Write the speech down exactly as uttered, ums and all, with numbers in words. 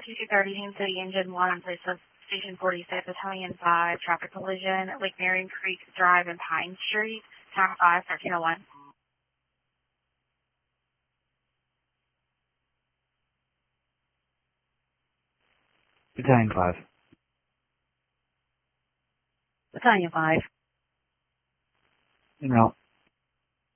two two thirty, Haines City, Engine one, on place of Station forty-six, Battalion five, traffic collision, Lake Marion Creek Drive and Pine Street, time five, thirteen oh one. Battalion five. Battalion five. En route.